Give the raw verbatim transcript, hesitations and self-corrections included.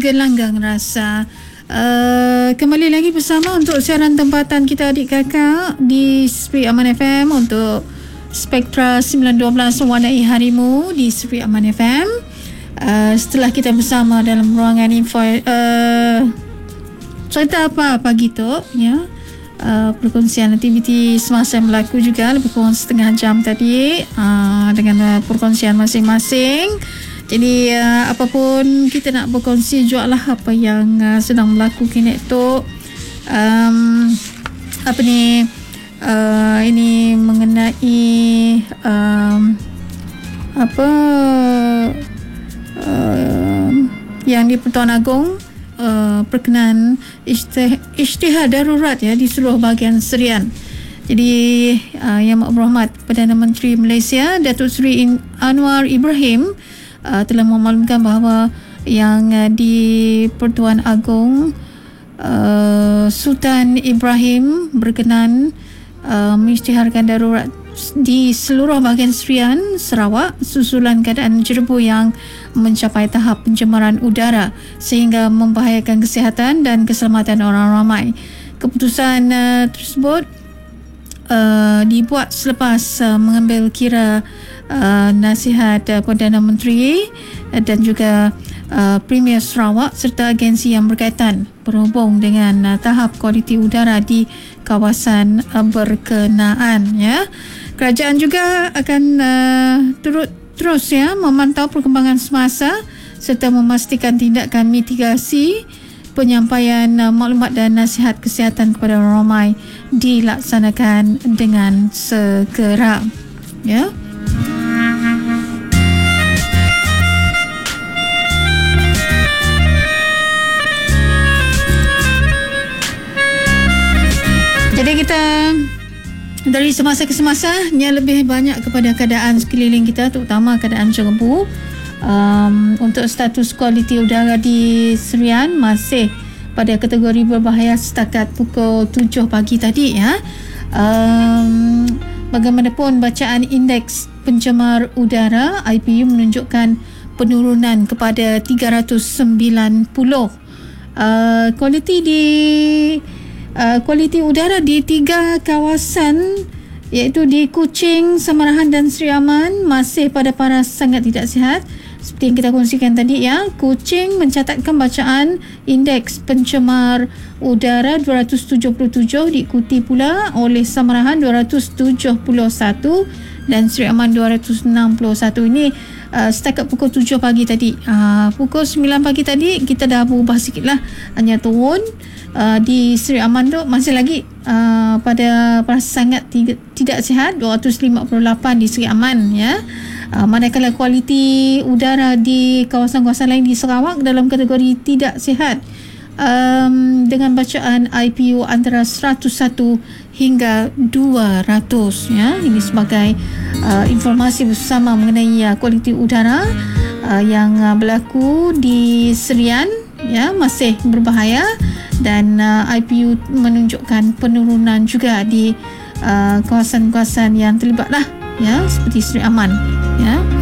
gelanggang rasa. Uh, kembali lagi bersama untuk siaran tempatan kita adik kakak di Spirit Aman F M untuk Spektra sembilan dua belas Warnai Harimu di Spirit Aman F M. Uh, setelah kita bersama dalam ruangan info uh, cerita apa pagi tu ya, uh, perkongsian aktiviti semasa yang berlaku juga lebih kurang setengah jam tadi uh, dengan uh, perkongsian masing-masing. Jadi uh, apapun kita nak berkongsi juga lah apa yang uh, sedang berlaku kini tu. Um, apa ni uh, ini mengenai um, apa uh, yang di Pertuan Agong uh, berkenaan isytih, isytihar darurat ya di seluruh bahagian Serian. Jadi uh, Yang Amat Berhormat Perdana Menteri Malaysia Datuk Seri Anwar Ibrahim Uh, telah memaklumkan bahawa yang uh, di Pertuan Agong uh, Sultan Ibrahim berkenan uh, mengisytiharkan darurat di seluruh bahagian Serian Sarawak susulan keadaan jerebu yang mencapai tahap pencemaran udara sehingga membahayakan kesihatan dan keselamatan orang ramai. Keputusan uh, tersebut uh, dibuat selepas uh, mengambil kira Uh, nasihat uh, Perdana Menteri uh, dan juga uh, Premier Sarawak serta agensi yang berkaitan berhubung dengan uh, tahap kualiti udara di kawasan uh, berkenaan ya. Kerajaan juga akan uh, turut terus ya memantau perkembangan semasa serta memastikan tindakan mitigasi penyampaian uh, maklumat dan nasihat kesihatan kepada orang ramai dilaksanakan dengan segera ya. Jadi kita dari semasa ke semasa yang lebih banyak kepada keadaan sekeliling kita, terutama keadaan jerebu. Um, untuk status kualiti udara di Serian masih pada kategori berbahaya setakat pukul tujuh pagi tadi ya. Um, bagaimanapun bacaan indeks pencemar udara I P U menunjukkan penurunan kepada tiga ratus sembilan puluh. Uh, kualiti di Uh, kualiti udara di tiga kawasan iaitu di Kuching, Samarahan dan Seri Aman masih pada paras sangat tidak sihat. Seperti yang kita kongsikan tadi ya, Kuching mencatatkan bacaan indeks pencemar udara dua ratus tujuh puluh tujuh, diikuti pula oleh Samarahan dua ratus tujuh puluh satu dan Seri Aman dua ratus enam puluh satu. Ini uh, setakat pukul tujuh pagi tadi. Uh, pukul sembilan pagi tadi kita dah berubah sikit lah, hanya turun. Uh, di Seri Aman tu masih lagi uh, pada paras sangat tiga, tidak sihat dua ratus lima puluh lapan di Seri Aman ya. Uh, manakala kualiti udara di kawasan-kawasan lain di Sarawak dalam kategori tidak sihat um, dengan bacaan I P U antara seratus satu hingga dua ratus ya. Ini sebagai uh, informasi bersama mengenai uh, kualiti udara uh, yang uh, berlaku di Serian ya, masih berbahaya dan uh, I P U menunjukkan penurunan juga di uh, kawasan-kawasan yang terlibat lah ya, seperti Seri Aman ya.